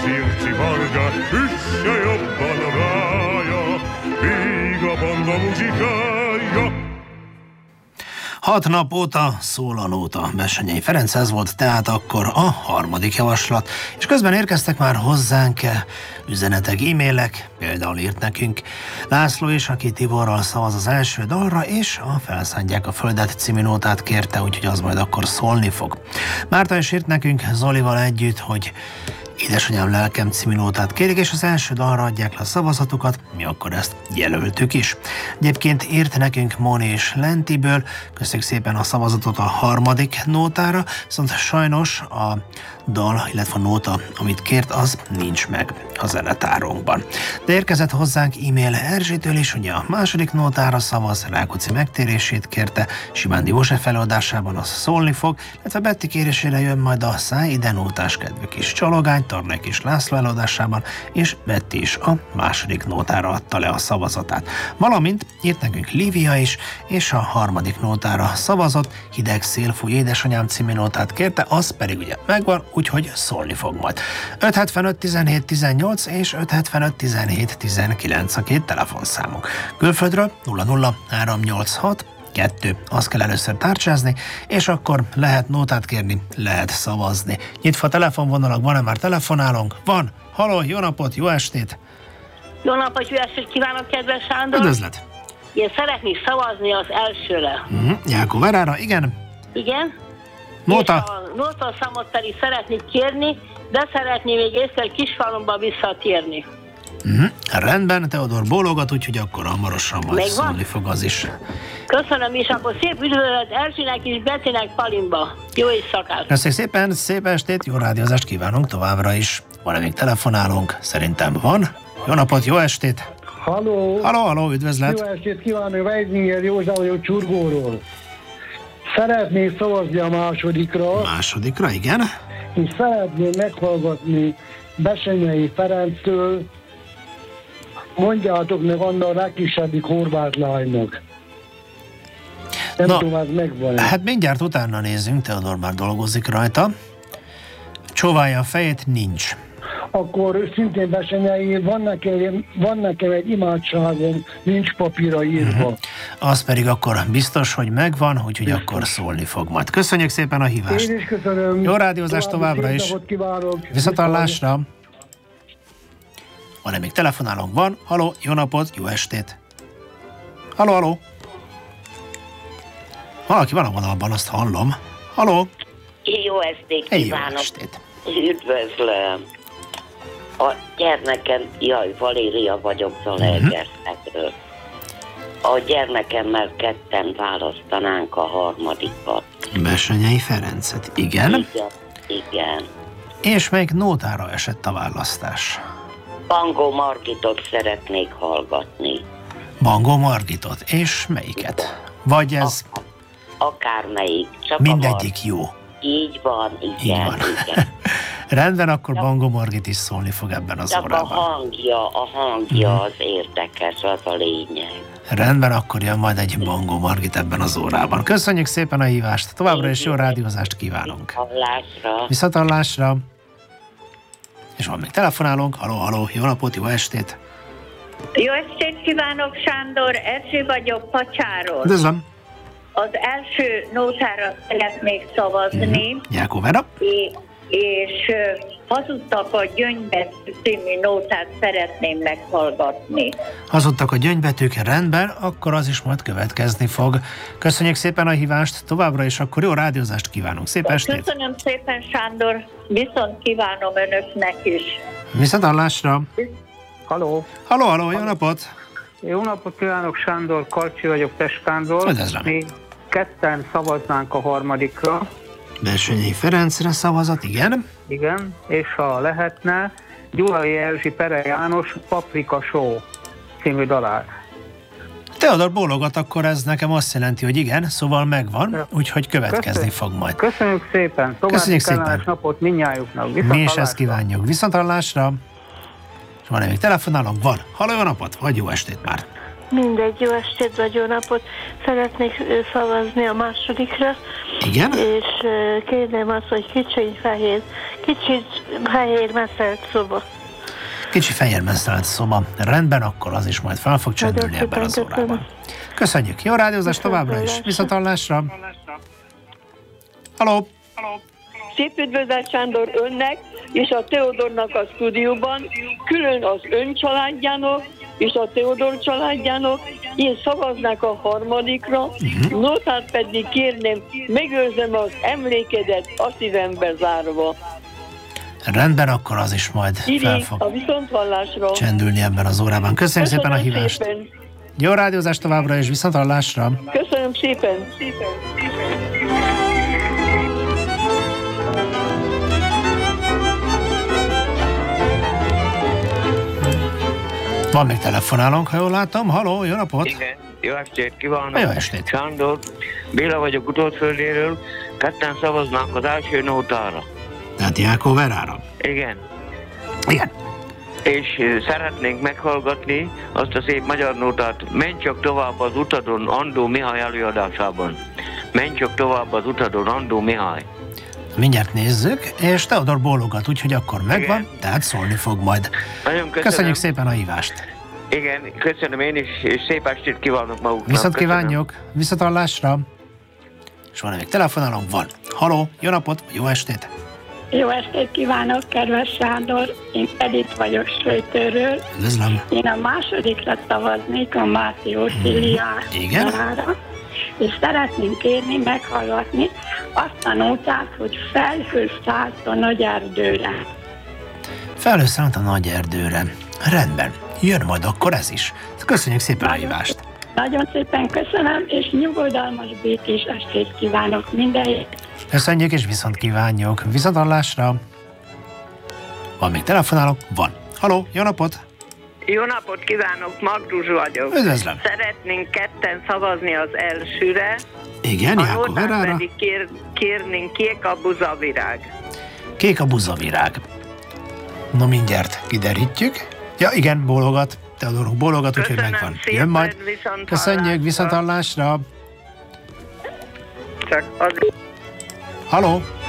az ircsivarga, üsse jobban rája, víg a banda muzsikája. 6 nap óta szól a nóta. Bessenyei Ferenc, ez volt tehát akkor a harmadik javaslat. És közben érkeztek már hozzánk üzenetek, e-mailek, például írt nekünk László is, aki Tiborral szavaz az első dalra, és a Felszántják a földet című nótát kérte, úgyhogy az majd akkor szólni fog. Márta is írt nekünk Zolival együtt, hogy Édesanyám lelkem című nótát kérik, és az első dalra adják le a szavazatukat, mi akkor ezt jelöltük is. Egyébként írt nekünk Moni és Lentiből, köszönjük szépen a szavazatot a harmadik nótára, viszont sajnos a dal, illetve a nóta, amit kért, az nincs meg a zenetárunkban. De érkezett hozzánk e-mail Erzsitől is, ugye a második nótára szavaz, Rákóczi megtérését kérte, Simándi József előadásában az szólni fog, illetve Betty kérésére jön majd a Száj ide nótás kedvű kis csalogány, Tarnai és László előadásában, és Betty is a második nótára adta le a szavazatát. Valamint írt nekünk Lívia is, és a harmadik nótára szavazott, Hideg szél fúj édesanyám című nótát kérte, az pedig ugye megvan, úgyhogy szólni fog majd. 575 17 18 és 575 17 19 a két telefonszámunk. Külföldről 00 386 2. Azt kell először tárcsázni, és akkor lehet nótát kérni, lehet szavazni. Nyitva telefonvonalak, van-e már telefonálunk? Van. Halló, jó napot, jó estét! Jó napot, jó estét kívánok, kedves Sándor! Üdvözlet! Én szeretnék szavazni az elsőre. Jákó Verára, igen? Igen. Nóta? És a nóta számot pedig szeretnék kérni, de szeretném még egyszer Kisfalunkba visszatérni. Rendben, Teodor bólogat, úgyhogy akkor hamarosan majd Megvan? szólni fog az is. Köszönöm, és akkor szép üdvözlet Erzsinek és Bettinek Palimba. Jó éjszakát! Köszönjük szépen, szép estét, jó rádiózást kívánunk továbbra is. Van-e még telefonálunk? Szerintem van. Jó napot, jó estét! Halló, üdvözlet! Jó estét kívánok, Weisinger József vagyok Csurgóról. Szeretnék szavazni a másodikra. Másodikra, igen. És szeretném meghallgatni Bessenyei Ferenctől, mondjátok meg annak a legkisebbik horvát lánynak. Nem tudom, ez megvan. Hát mindjárt utána nézzünk, Teodor már dolgozik rajta. Csóválja a fejét, nincs. Akkor szintén Bessenyei, van nekem egy imádságom, nincs papírra írva. Az pedig akkor biztos, hogy megvan, úgyhogy akkor szólni fog majd. Köszönjük szépen a hívást. Én is köszönöm. Jó rádiózást továbbra is. Viszonthallásra. Van-e még telefonálunk? Van. Halló, jó napot, jó estét. Halló. Valaki van a vonalban, azt hallom. Halló. Jó estét kívánok. Jó estét. Üdvözlöm. A gyermekem, Valéria vagyok Zalaegerszegről. A gyermekemmel ketten választanánk a harmadikat. Bessenyei Ferencet, igen. Igen. És melyik nótára esett a választás? Bangó Margitot szeretnék hallgatni. Bangó Margitot. És melyiket? Vagy ez... Akármelyik. Csak mindegyik jó. Így van, igen. Így van. Igen. Rendben, akkor Bangó Margit is szólni fog ebben az csak órában. a hangja az érdekes, az a lényeg. Rendben, akkor jön majd egy Bangó Margit ebben az órában. Köszönjük szépen a hívást, továbbra is jó rádiózást kívánunk. Viszonthallásra. És van még telefonálunk. Halló, jó napot, jó estét. Jó estét kívánok, Sándor, Erzsi vagyok Pacsáról. Üdvözlöm. Az első nótára szeretnék szavazni. Jákó Vera. És Hazudtak a gyöngybetű című nótát szeretném meghallgatni. Hazudtak a gyöngybetűk, rendben, akkor az is majd következni fog. Köszönjük szépen a hívást, továbbra is akkor jó rádiózást kívánunk. Szép estét! Köszönöm szépen, Sándor, viszont kívánom önöknek is. Viszonthallásra! Halló! Halló, jó napot! Jó napot kívánok, Sándor, Karcsi vagyok Pestánról. Üdvözlöm! Mi ketten szavaznánk a harmadikra. Bessenyei Ferencre szavazat, igen. Igen, és ha lehetne, Gyulai Erzsi Pere János Paprika Show című dalát. Teodor bólogat, akkor ez nekem azt jelenti, hogy igen, szóval megvan, úgyhogy következni fog majd. Köszönjük szépen, további kellemes napot mindnyájuknak. Mi is ezt kívánjuk. Viszonthallásra! És van-e még telefonálunk? Van. Halló, jó napot, vagy jó estét már! Mindegy, jó estét vagy jó napot. Szeretnék szavazni a másodikra. Igen? És kérném azt, hogy kicsit fehér meszelt szoba. Kicsi fehér mesztelt szoba. Rendben, akkor az is majd fel fog csendülni ebben az órában. Köszönjük. Jó rádiózást továbbra is. Viszonthallásra. Halló! Szép üdvözlet Sándor önnek és a Teodornak a stúdióban, külön az ön családjának és a Teodor családjának. Én szavaznak a harmadikra, notát pedig kérném, megőrzem az emlékedet a szívembe zárva. Rendben, akkor az is majd fel a fog viszonthallásra. csendülni ebben az órában. Köszönjük szépen a hívást. Szépen. Jó rádiózást továbbra is, viszonthallásra. Köszönöm szépen. Van még telefonálónk, ha jól látom. Halló, jó napot! Igen, jó estét kívánok! Jó estét! Sándor, Béla vagyok Utódföldéről, ketten szavaznánk az első nótára. Tehát Jákó Verára. Igen. Igen. És szeretnénk meghallgatni azt a szép magyar nótát, menj csak tovább az utadon Andó Mihály előadásában. Menj csak tovább az utadon Andó Mihály. Mindjárt nézzük, és Teodor bólogat, úgyhogy akkor megvan, igen. Tehát szólni fog majd. Nagyon köszönöm. Köszönjük szépen a hívást. Igen, köszönöm én is, és szép estét kívánok maguknak. Viszont kívánjuk, viszonthallásra. És van még telefonálunk? Van. Halló, jó napot, jó estét. Jó estét kívánok, kedves Sándor, én Edith vagyok Sőtőről. Üdvözlöm. Én a másodikra szavaznék, a Máté Otíliára, és szeretném kérni, meghallgatni azt a nótát, hogy felhő szállt a nagy erdőre. Felhő szállt a nagy erdőre. Rendben, jön majd akkor ez is. Köszönjük szépen a hívást. Nagyon szépen köszönöm, és nyugodalmas, békés estét kívánok mindenért. Köszönjük és viszont kívánjuk. Viszonthallásra. Van még telefonálok? Van. Halló, jó napot! Jó napot kívánok, Magdus vagyok. Üdvözlöm. Szeretnénk ketten szavazni az elsőre. Igen, Jákó Verára. pedig kérnénk kék a buzavirág. Kék a buzavirág. No, mindjárt kiderítjük. Ja, igen, bólogat. Teodor bólogat, úgyhogy megvan. Szépen, jön majd. Köszönjük, viszonthallásra. Csak az... Halló!